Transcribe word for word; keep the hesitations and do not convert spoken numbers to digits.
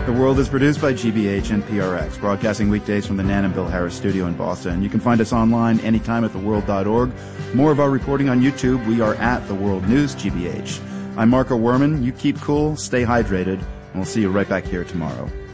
The World is produced by G B H and P R X, broadcasting weekdays from the Nan and Bill Harris studio in Boston. You can find us online anytime at the world dot org. More of our reporting on YouTube. We are at The World News G B H. I'm Marco Werman. You keep cool, stay hydrated, and we'll see you right back here tomorrow.